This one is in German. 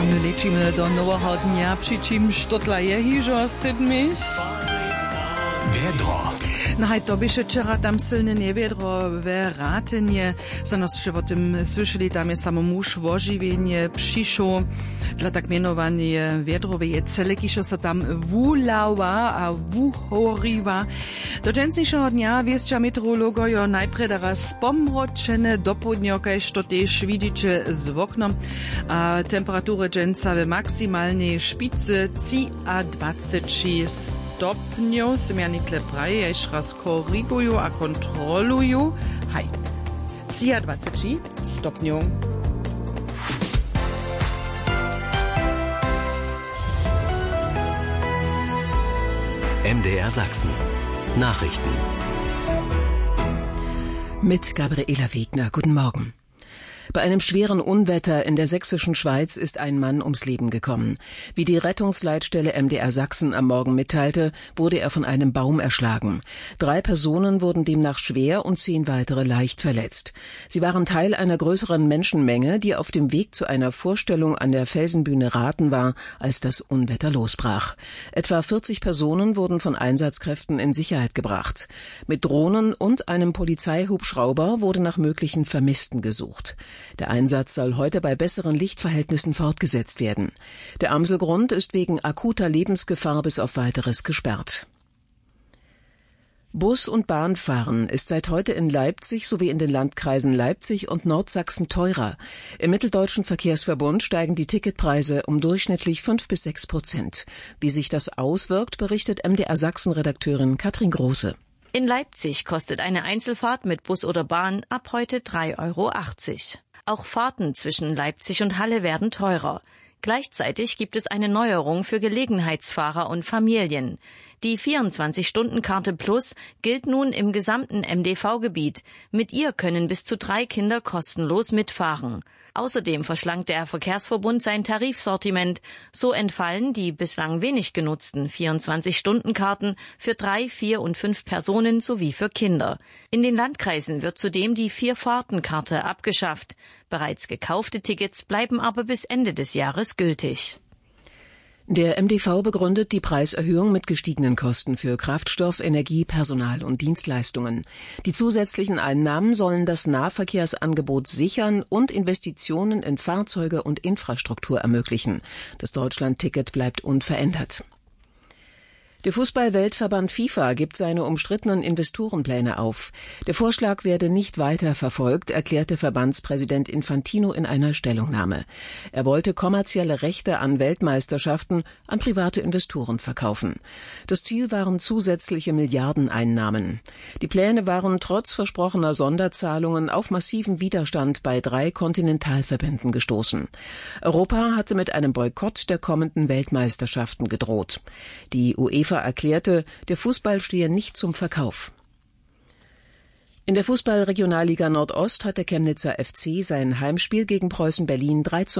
My ličíme do nového dňa, pričím štotla je hižo, sedmiš. Vedro. No hej, to byše včera tam silne neviedro ve Ratenie. Za nás še o tym slyšeli, tam je samo muž v oživenie přišel dla tak menované viedroveje celeky, čo sa tam vúľava a vúhorýva. Do dženstnejšieho dňa viesča meteorológo jo najpre daraz pomročené dopodne, kajž to tiež vidíte z oknom. A temperatúre dženca ve maximálnej špice 26 stopňov. Semianikle praje, ješ raz korigujú a kontrolujú. Hej, 23 stopňov. MDR Sachsen. Nachrichten. Mit Gabriela Wegner. Guten Morgen. Bei einem schweren Unwetter in der sächsischen Schweiz ist ein Mann ums Leben gekommen. Wie die Rettungsleitstelle MDR Sachsen am Morgen mitteilte, wurde er von einem Baum erschlagen. 3 Personen wurden demnach schwer und 10 weitere leicht verletzt. Sie waren Teil einer größeren Menschenmenge, die auf dem Weg zu einer Vorstellung an der Felsenbühne Rathen war, als das Unwetter losbrach. Etwa 40 Personen wurden von Einsatzkräften in Sicherheit gebracht. Mit Drohnen und einem Polizeihubschrauber wurde nach möglichen Vermissten gesucht. Der Einsatz soll heute bei besseren Lichtverhältnissen fortgesetzt werden. Der Amselgrund ist wegen akuter Lebensgefahr bis auf Weiteres gesperrt. Bus- und Bahnfahren ist seit heute in Leipzig sowie in den Landkreisen Leipzig und Nordsachsen teurer. Im Mitteldeutschen Verkehrsverbund steigen die Ticketpreise um durchschnittlich 5-6%. Wie sich das auswirkt, berichtet MDR Sachsen-Redakteurin Katrin Große. In Leipzig kostet eine Einzelfahrt mit Bus oder Bahn ab heute 3,80 Euro. Auch Fahrten zwischen Leipzig und Halle werden teurer. Gleichzeitig gibt es eine Neuerung für Gelegenheitsfahrer und Familien. Die 24-Stunden-Karte Plus gilt nun im gesamten MDV-Gebiet. Mit ihr können bis zu 3 Kinder kostenlos mitfahren. Außerdem verschlankt der Verkehrsverbund sein Tarifsortiment. So entfallen die bislang wenig genutzten 24-Stunden-Karten für 3, 4 und 5 Personen sowie für Kinder. In den Landkreisen wird zudem die 4-Fahrten-Karte abgeschafft. Bereits gekaufte Tickets bleiben aber bis Ende des Jahres gültig. Der MDV begründet die Preiserhöhung mit gestiegenen Kosten für Kraftstoff, Energie, Personal und Dienstleistungen. Die zusätzlichen Einnahmen sollen das Nahverkehrsangebot sichern und Investitionen in Fahrzeuge und Infrastruktur ermöglichen. Das Deutschland-Ticket bleibt unverändert. Der Fußball-Weltverband FIFA gibt seine umstrittenen Investorenpläne auf. Der Vorschlag werde nicht weiter verfolgt, erklärte Verbandspräsident Infantino in einer Stellungnahme. Er wollte kommerzielle Rechte an Weltmeisterschaften an private Investoren verkaufen. Das Ziel waren zusätzliche Milliardeneinnahmen. Die Pläne waren trotz versprochener Sonderzahlungen auf massiven Widerstand bei 3 Kontinentalverbänden gestoßen. Europa hatte mit einem Boykott der kommenden Weltmeisterschaften gedroht. Die UEFA erklärte, der Fußball stehe nicht zum Verkauf. In der Fußball-Regionalliga Nordost hat der Chemnitzer FC sein Heimspiel gegen Preußen Berlin 3:0